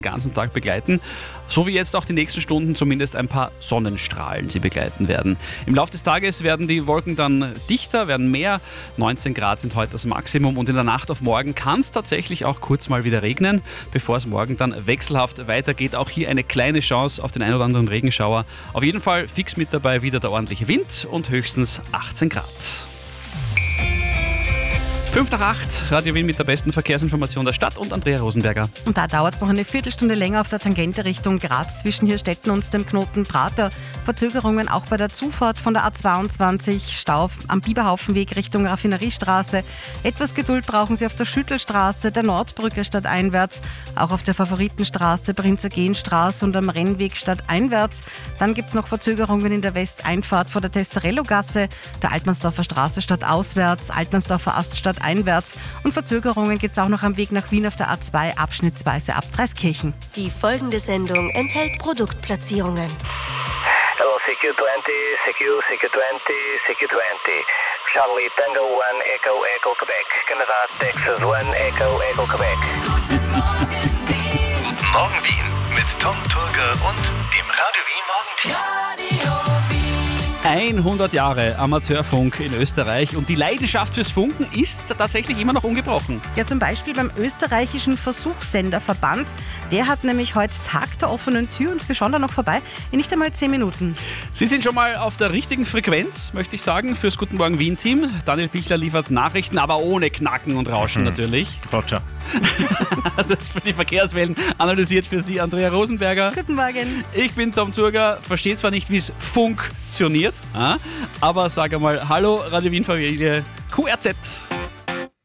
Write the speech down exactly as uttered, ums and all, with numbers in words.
ganzen Tag begleiten, so wie jetzt auch die nächsten Stunden zumindest ein paar Sonnenstrahlen sie begleiten werden. Im Laufe des Tages werden die Wolken dann dichter, werden mehr. neunzehn Grad sind heute das Maximum und in der Nacht auf morgen kann es tatsächlich auch kurz mal wieder regnen, bevor es morgen dann wechselhaft weitergeht. Auch hier eine kleine Chance auf den ein oder anderen Regenschauer. Auf jeden Fall fix mit dabei wieder der ordentliche Wind und höchstens achtzehn Grad. fünf nach acht, Radio Wien mit der besten Verkehrsinformation der Stadt und Andrea Rosenberger. Und da dauert es noch eine Viertelstunde länger auf der Tangente Richtung Graz zwischen Hirstetten und dem Knoten Prater. Verzögerungen auch bei der Zufahrt von der A zweiundzwanzig, Stau am Biberhaufenweg Richtung Raffineriestraße. Etwas Geduld brauchen Sie auf der Schüttelstraße, der Nordbrücke stadteinwärts, auch auf der Favoritenstraße, Prinz-Eugen-Straße und am Rennweg stadteinwärts. Dann gibt es noch Verzögerungen in der Westeinfahrt vor der Testerello-Gasse, der Altmannsdorfer Straße stadtauswärts, Altmannsdorfer Ast stadteinwärts und Verzögerungen gibt es auch noch am Weg nach Wien auf der A zwei abschnittsweise ab Dreiskirchen. Die folgende Sendung enthält Produktplatzierungen. Hello, C Q zwanzig, C Q, C Q zwanzig, C Q zwanzig. Charlie Tango one Echo Echo Quebec. Canada Texas one Echo Echo Quebec. Guten Morgen Wien mit Tom Turger und dem Radio Wien Morgenteam. hundert Jahre Amateurfunk in Österreich und die Leidenschaft fürs Funken ist tatsächlich immer noch ungebrochen. Ja, zum Beispiel beim österreichischen Versuchssenderverband. Der hat nämlich heute Tag der offenen Tür und wir schauen da noch vorbei in nicht einmal zehn Minuten. Sie sind schon mal auf der richtigen Frequenz, möchte ich sagen, fürs Guten Morgen Wien-Team. Daniel Bichler liefert Nachrichten, aber ohne Knacken und Rauschen mhm. natürlich. Roger. Das für die Verkehrswellen analysiert für Sie Andrea Rosenberger. Guten Morgen. Ich bin Tom Turger, verstehe zwar nicht, wie es funktioniert, aber sage mal Hallo Radio Wien Familie Q R Z.